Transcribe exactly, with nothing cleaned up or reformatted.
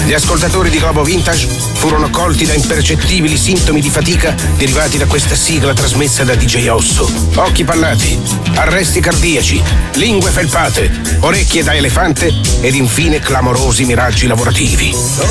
Gli ascoltatori di Globo Vintage furono colti da impercettibili sintomi di fatica derivati da questa sigla trasmessa da D J Osso. Occhi pallati, arresti cardiaci, lingue felpate, orecchie da elefante ed infine clamorosi miraggi lavorativi.